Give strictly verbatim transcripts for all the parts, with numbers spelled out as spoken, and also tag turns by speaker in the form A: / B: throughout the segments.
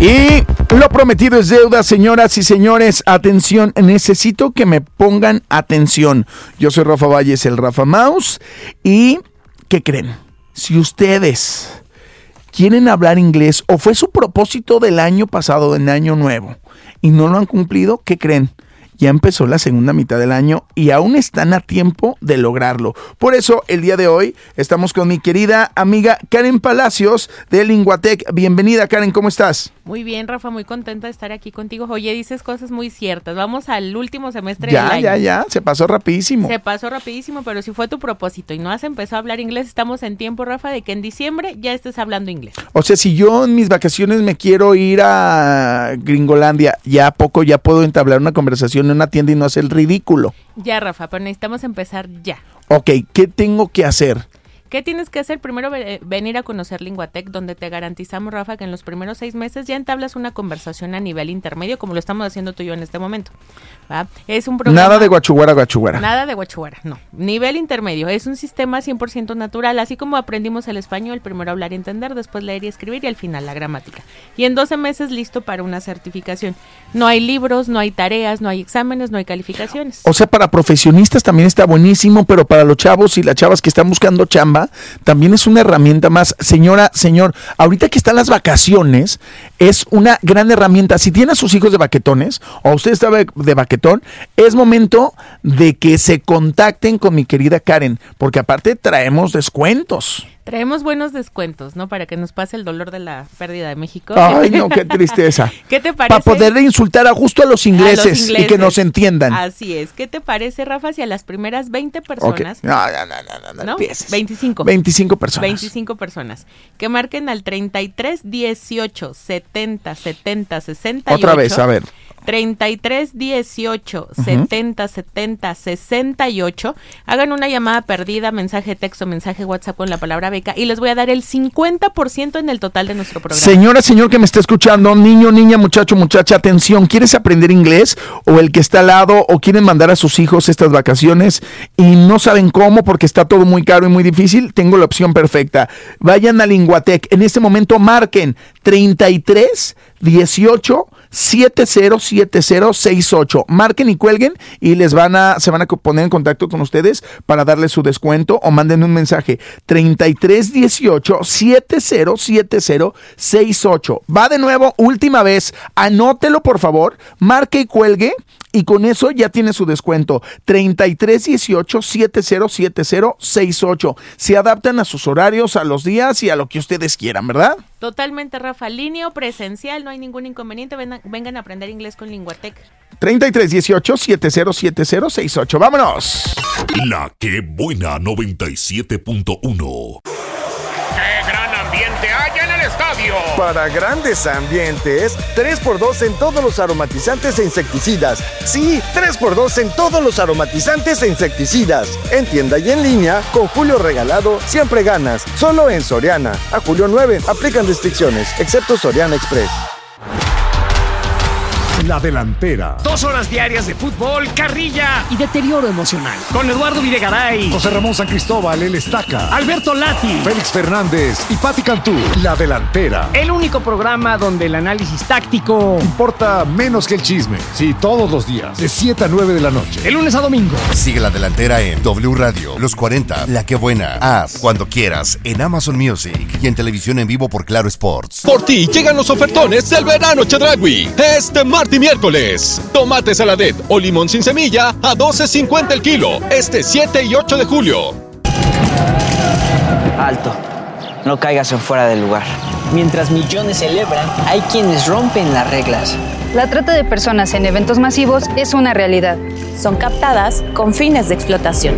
A: Y lo prometido es deuda, señoras y señores. Atención, necesito que me pongan atención. Yo soy Rafa Valles, el Rafa Mouse. ¿Y qué creen? Si ustedes quieren hablar inglés o fue su propósito del año pasado, del año nuevo, y no lo han cumplido, ¿qué creen? Ya empezó la segunda mitad del año y aún están a tiempo de lograrlo. Por eso, el día de hoy estamos con mi querida amiga Karen Palacios de Linguatec. Bienvenida, Karen, ¿cómo estás?
B: Muy bien, Rafa, muy contenta de estar aquí contigo. Oye, dices cosas muy ciertas. Vamos al último semestre
A: ya,
B: del año.
A: Ya, ya, ya, se pasó rapidísimo.
B: Se pasó rapidísimo, pero si fue tu propósito y no has empezado a hablar inglés, estamos en tiempo, Rafa, de que en diciembre ya estés hablando inglés.
A: O sea, si yo en mis vacaciones me quiero ir a Gringolandia, ya a poco ya puedo entablar una conversación en una tienda y no hacer el ridículo.
B: Ya, Rafa, pero necesitamos empezar ya.
A: Ok, ¿qué tengo que hacer?
B: ¿Qué tienes que hacer? Primero ve- venir a conocer Linguatec, donde te garantizamos, Rafa, que en los primeros seis meses ya entablas una conversación a nivel intermedio, como lo estamos haciendo tú y yo en este momento. ¿Va? Es un programa...
A: Nada de guachuguara, guachuguara.
B: Nada de guachuguara, no. Nivel intermedio. Es un sistema cien por ciento natural, así como aprendimos el español, primero hablar y entender, después leer y escribir y al final la gramática. Y en doce meses listo para una certificación. No hay libros, no hay tareas, no hay exámenes, no hay calificaciones.
A: O sea, para profesionistas también está buenísimo, pero para los chavos y las chavas que están buscando chamba, también es una herramienta más. Señora, señor, ahorita que están las vacaciones, es una gran herramienta. Si tiene a sus hijos de baquetones, o usted está de baquetón, es momento de que se contacten con mi querida Karen, porque aparte traemos descuentos.
B: Traemos buenos descuentos, ¿no? Para que nos pase el dolor de la pérdida de México.
A: Ay, no, qué tristeza.
B: ¿Qué te parece?
A: Para poder insultar a justo a los, ingleses,
B: a los ingleses
A: y que nos entiendan.
B: Así es. ¿Qué te parece, Rafa, si a las primeras veinte personas...
A: Okay. No, no, no, no, no, no,
B: ¿no?
A: empieces.
B: veinticinco.
A: veinticinco personas.
B: veinticinco personas. Que marquen al treinta y tres dieciocho setenta setenta sesenta y ocho.
A: Otra vez, a ver.
B: treinta y tres dieciocho setenta setenta sesenta y ocho. Hagan una llamada perdida, mensaje de texto, mensaje WhatsApp con la palabra beca y les voy a dar el cincuenta por ciento en el total de nuestro programa.
A: Señora, señor que me está escuchando, niño, niña, muchacho, muchacha, atención, ¿quieres aprender inglés? O el que está al lado, o quieren mandar a sus hijos estas vacaciones y no saben cómo porque está todo muy caro y muy difícil, tengo la opción perfecta. Vayan a Linguatec, en este momento marquen treinta y tres dieciocho setenta setenta sesenta y ocho. Marquen y cuelguen y les van a se van a poner en contacto con ustedes para darles su descuento o manden un mensaje treinta y tres dieciocho setenta setenta sesenta y ocho. Va de nuevo, última vez, anótelo por favor, marque y cuelgue y con eso ya tiene su descuento. treinta y tres dieciocho setenta setenta sesenta y ocho. Se adaptan a sus horarios, a los días y a lo que ustedes quieran, ¿verdad?
B: Totalmente, Rafa. Línea o presencial, no hay ningún inconveniente. Vengan, vengan a aprender inglés con Linguatec.
A: treinta y tres dieciocho setenta setenta sesenta y ocho. ¡Vámonos!
C: La que buena noventa y siete punto uno.
D: ¡Qué gran ambiente hay en el estadio!
E: Para grandes ambientes, tres por dos en todos los aromatizantes e insecticidas. Sí, tres por dos en todos los aromatizantes e insecticidas. En tienda y en línea, con Julio Regalado, siempre ganas. Solo en Soriana. A julio nueve, aplican restricciones, excepto Soriana Express.
C: La delantera.
D: Dos horas diarias de fútbol, carrilla
F: y deterioro emocional.
D: con Eduardo Videgaray,
C: José Ramón San Cristóbal, el Estaca.
D: Alberto Lati.
C: Félix Fernández y Pati Cantú. La delantera.
F: El único programa donde el análisis táctico
C: Importa menos que el chisme. Sí, todos los días. De siete a nueve de la noche.
F: de lunes a domingo.
G: Sigue La Delantera en W Radio, Los cuarenta, La Que Buena, Haz, Cuando Quieras, en Amazon Music y en televisión en vivo por Claro Sports.
H: Por ti llegan los ofertones del verano Chedraui. Este martes y miércoles. Tomate saladet o limón sin semilla a doce cincuenta el kilo. Este siete y ocho de julio.
I: Alto, no caigas en fuera del lugar. Mientras millones celebran, hay quienes rompen las reglas.
J: La trata de personas en eventos masivos es una realidad.
K: Son captadas con fines de explotación.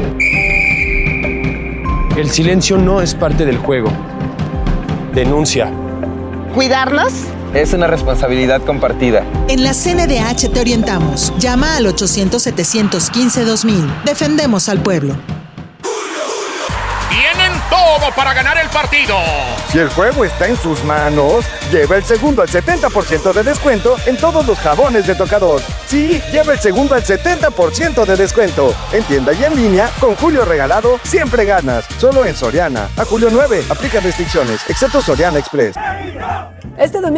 L: El silencio no es parte del juego. Denuncia.
K: ¿Cuidarnos?
L: Es una responsabilidad compartida.
M: En la C N D H te orientamos. Llama al ochocientos setecientos quince dos mil. Defendemos al pueblo.
D: Tienen todo para ganar el partido.
E: Si el juego está en sus manos, lleva el segundo al setenta por ciento de descuento en todos los jabones de tocador. Sí, lleva el segundo al setenta por ciento de descuento. En tienda y en línea, con Julio Regalado, siempre ganas. Solo en Soriana. A julio nueve, aplica restricciones, excepto Soriana Express.
K: Este domingo